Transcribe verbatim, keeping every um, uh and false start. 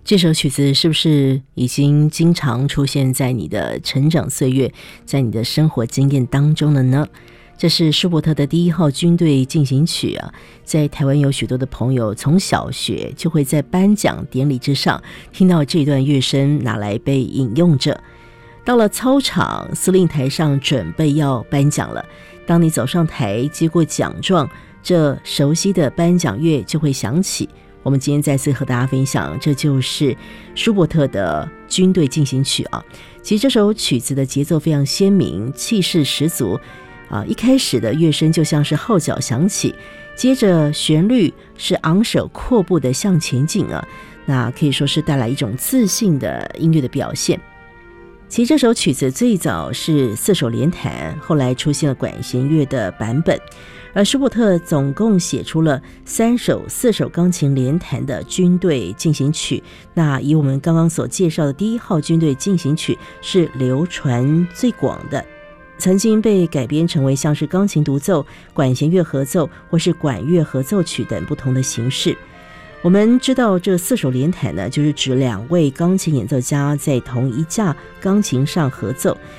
这首曲子是不是已经经常出现在你的成长岁月，在你的生活经验当中了呢？这是舒伯特的第一号军队进行曲啊，在台湾有许多的朋友从小学就会在颁奖典礼之上听到这段乐声拿来被引用着。到了操场，司令台上准备要颁奖了，当你走上台接过奖状，这熟悉的颁奖乐就会响起。我们今天再次和大家分享，这就是舒伯特的军队进行曲啊。其实这首曲子的节奏非常鲜明，气势十足啊。一开始的乐声就像是号角响起，接着旋律是昂首阔步的向前进啊，那可以说是带来一种自信的音乐的表现。其实这首曲子最早是四手联弹，后来出现了管弦乐的版本，而舒伯特总共写出了三首四手钢琴联弹的军队进行曲。那以我们刚刚所介绍的第一号军队进行曲是流传最广的，曾经被改编成为像是钢琴独奏、管弦乐合奏或是管乐合奏曲等不同的形式。我们知道这四手联弹呢，就是指两位钢琴演奏家在同一架钢琴上合奏，